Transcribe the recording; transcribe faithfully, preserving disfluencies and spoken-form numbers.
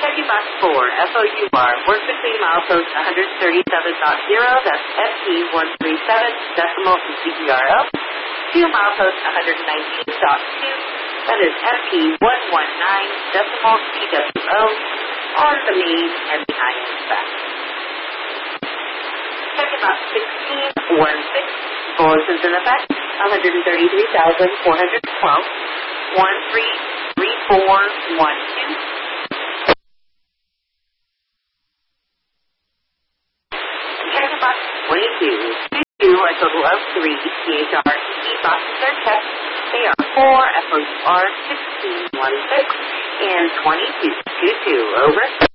Checking box four, F O U R, work between milepost one thirty-seven point zero, that's F P one thirty-seven, decimal and C P R O, to milepost one nineteen point two, that is F P one nineteen, decimal T W O, on the main and behind spec. Checking box sixteen, one six, bulletins in effect, one thirty-three thousand four hundred twelve, one three three four one two. Checking box twenty-two, two, a total of three C H R E boxes are checked. They are four F O U R sixteen one six and twenty-two two two. Over.